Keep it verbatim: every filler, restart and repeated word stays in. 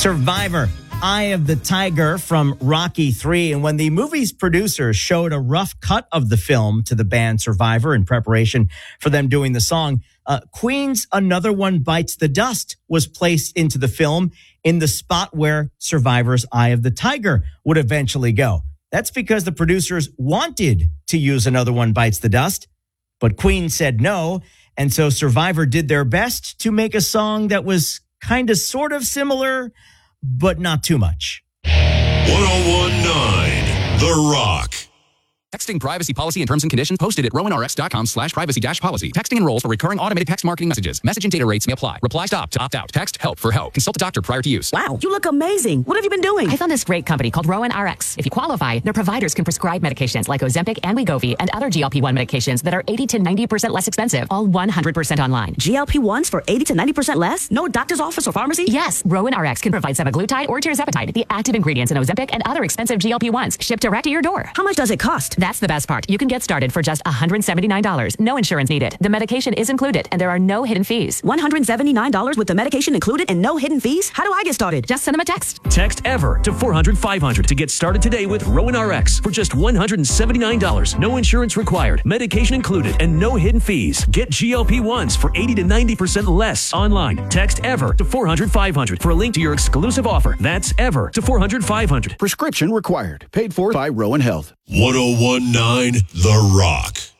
Survivor, Eye of the Tiger from Rocky three. And when the movie's producers showed a rough cut of the film to the band Survivor in preparation for them doing the song, uh, Queen's Another One Bites the Dust was placed into the film in the spot where Survivor's Eye of the Tiger would eventually go. That's because the producers wanted to use Another One Bites the Dust, but Queen said no. And so Survivor did their best to make a song that was kind of sort of similar, but not too much. ten nineteen The Rock. Texting privacy policy and terms and conditions posted at rowanrx.com slash privacy dash policy. Texting enrolls for recurring automated text marketing messages. Message and data rates may apply. Reply stop to opt out. Text help for help. Consult a doctor prior to use. Wow, you look amazing. What have you been doing? I found this great company called Rowan R X. If you qualify, their providers can prescribe medications like Ozempic and Wegovy and other G L P one medications that are eighty to ninety percent less expensive, all one hundred percent online. G L P ones for eighty to ninety percent less? No doctor's office or pharmacy? Yes, Rowan R X can provide semaglutide or tirzepatide, the active ingredients in Ozempic and other expensive G L P ones, shipped direct to your door. How much does it cost? That's the best part. You can get started for just one hundred seventy-nine dollars. No insurance needed. The medication is included, and there are no hidden fees. one hundred seventy-nine dollars with the medication included and no hidden fees? How do I get started? Just send them a text. Text EVER to four hundred five hundred to get started today with Rowan R X for just one hundred seventy-nine dollars. No insurance required, medication included, and no hidden fees. Get G L P ones for eighty to ninety percent less online. Text EVER to four hundred five hundred for a link to your exclusive offer. That's EVER to four hundred five hundred. Prescription required. Paid for by Rowan Health. ten nineteen The Rock.